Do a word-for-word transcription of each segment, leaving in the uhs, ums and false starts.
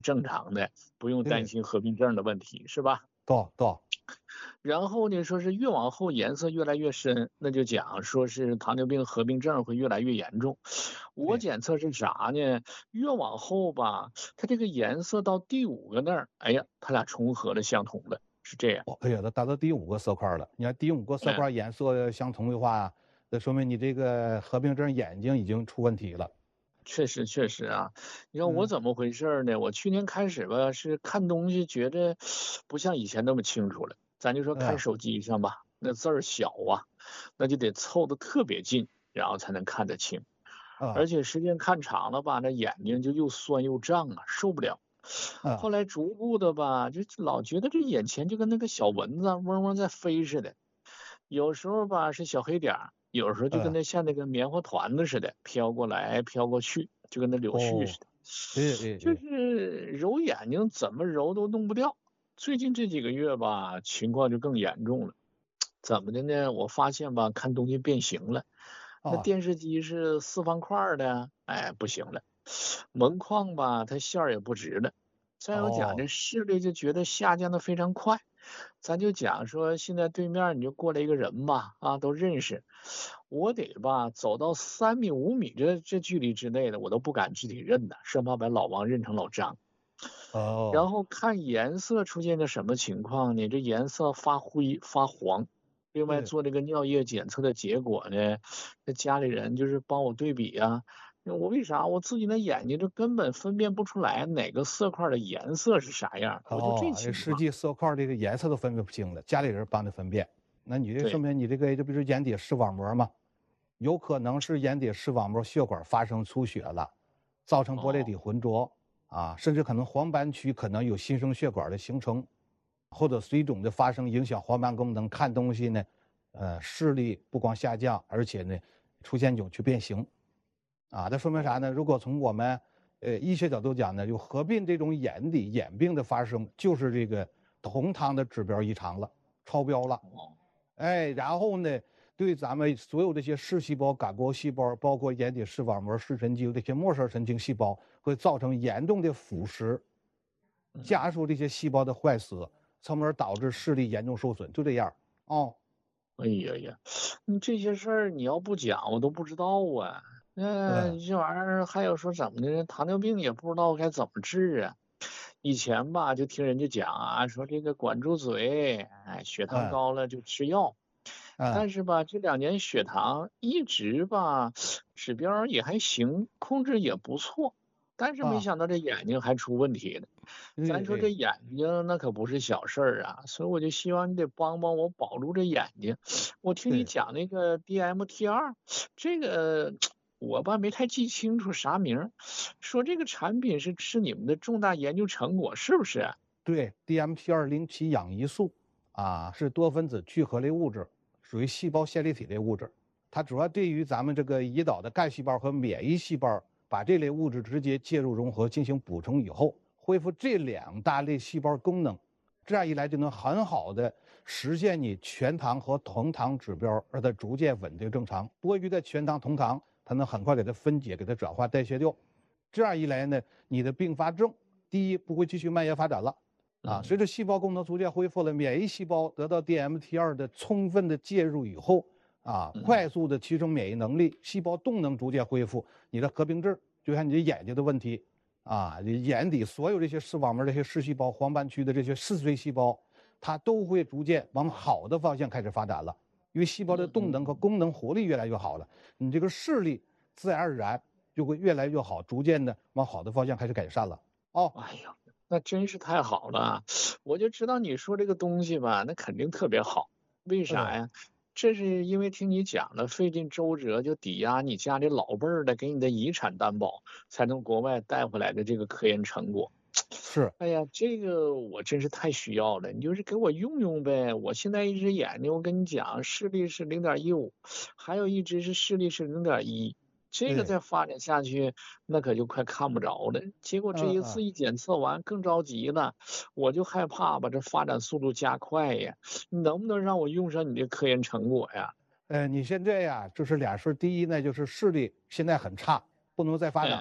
正常的，不用担对， 心合并症的问题，是吧？ 对对， 然后呢，说是越往后颜色越来越深，那就讲说是糖尿病合并症会越来越严重。我对， 检测是啥呢？越往后吧，它这个颜色到第五个那儿，哎呀，它俩重合了，相同的，是这样。 哦，哎呀，它达到第五个色块了。你看第五个色嗯， 块颜色相同的话，那说明你这个合并症眼睛已经出问题了。 确实确实啊。你看我嗯， 怎么回事儿呢？我去年开始吧，是看东西觉得不像以前那么清楚了。咱就说看嗯， 手机上吧，那字儿小啊，那就得凑得特别近，然后才能看得清。而啊， 且时间看长了吧，那眼睛就又酸又胀啊，受不了。后啊， 来逐步的吧，就老觉得这眼前就跟那个小蚊子啊嗡嗡在飞似的，有时候吧是小黑点儿，有时候就跟嗯， 那像那个棉花团子似的，飘过来飘过去，就跟那柳絮哦， 似的。 哎哎就哎， 是揉眼睛怎么揉都弄不掉。最近这几个月吧，情况就更严重了。怎么的呢？我发现吧，看东西变形了。那啊， 电视机是四方块儿的，哎，不行了。门框吧，它线儿也不直了。再有讲这哦， 视力就觉得下降的非常快。咱就讲说，现在对面你就过来一个人吧，啊，都认识，我得吧走到三米五米这这距离之内的，我都不敢具体认的，生怕把老王认成老张。然哦， 后看颜色出现个什么情况呢？这颜色发灰发黄。另外对， 做这个尿液检测的结果呢，这家里人就是帮我对比呀、那我为啥我自己的眼睛就根本分辨不出来哪个色块的颜色是啥样？我就这哦，这情况。 实际色块这个颜色都分辨不清了，家里人帮你分辨。那你这说对， 明你这个就比如眼底视网膜嘛，有可能是眼底视网膜血管发生出血了，造成玻璃哦， 体浑浊啊，甚至可能黄斑区可能有新生血管的形成，或者水肿的发生，影响黄斑功能，看东西呢，呃，视力不光下降，而且呢，出现扭曲变形。啊，这说明啥呢？如果从我们呃医学角度讲呢，就合并这种眼底眼病的发生，就是这个酮糖的指标异常了，超标了。 哦， 哎，然后呢，对咱们所有这些视细胞、感光细胞，包括眼底视网膜、视神经这些末梢神经细胞，会造成严重的腐蚀， 嗯。 加速这些细胞的坏死，从而导致视力严重受损。就这样。哦， 哎呀呀，你这些事儿你要不讲我都不知道啊。那嗯， 这玩意儿还有说怎么的，糖尿病也不知道该怎么治啊。以前吧，就听人家讲啊，说这个管住嘴，哎，血糖嗯， 高了就吃药。 嗯， 但是吧，这两年血糖一直吧，指标儿也还行，控制也不错。但是没啊， 想到这眼睛还出问题了。 哎咱说这哎， 眼睛那可不是小事儿啊，所以我就希望你得帮帮我保住这眼睛。我听你对。 讲那个 D M T 二，这个我吧没太记清楚啥名儿，说这个产品是是你们的重大研究成果，是不是啊？ 对，D M P 二零七氧胰素啊，是多分子聚合类物质，属于细胞线粒体类物质。它主要对于咱们这个胰岛的干细胞和免疫细胞，把这类物质直接介入融合进行补充以后，恢复这两大类细胞功能。这样一来，就能很好的实现你全糖和酮糖指标，让它逐渐稳定正常。多余的全糖、酮糖，它能很快给它分解、给它转化、代谢掉。这样一来呢，你的并发症第一不会继续蔓延发展了。啊，随嗯着细胞功能逐渐恢复了，免疫细胞得到 D M T 二的充分的介入以后，啊， 嗯。 快速的提升免疫能力，细胞动能逐渐恢复，你的合并症就像你的眼睛的问题，啊，你眼底所有这些视网膜这些视细胞、黄斑区的这些视锥细胞，它都会逐渐往好的方向开始发展了，因为细胞的嗯动能和嗯。 功能活力越来越好了，你这个视力自然而然就会越来越好，逐渐的往好的方向开始改善了。哦， 哎呀，那真是太好了！我就知道你说这个东西吧，那肯定特别好。为啥呃， 呀？这是因为听你讲了，费尽周折就抵押你家里老辈儿的给你的遗产担保，才从国外带回来的这个科研成果。 是， 哎呀，这个我真是太需要了，你就是给我用用呗。我现在一只眼睛，我跟你讲，视力是零点一五，还有一只是视力是零点一，这个哎， 再发展下去，那可就快看不着了。结果这嗯嗯。 一次一检测完，更着急了，我就害怕把这发展速度加快呀。你能不能让我用上你的科研成果呀？ 呃，你现在呀，就是俩事儿。第一呢，就是视力现在很差，不能再发展嗯了。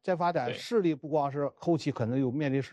再发展对视力不光是后期可能有面临视